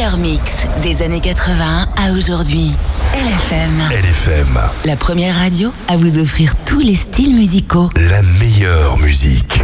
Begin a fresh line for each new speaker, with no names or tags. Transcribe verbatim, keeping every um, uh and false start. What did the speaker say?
meilleurs mix des années quatre-vingts à aujourd'hui. L F M.
L F M.
La première radio à vous offrir tous les styles musicaux.
La meilleure musique.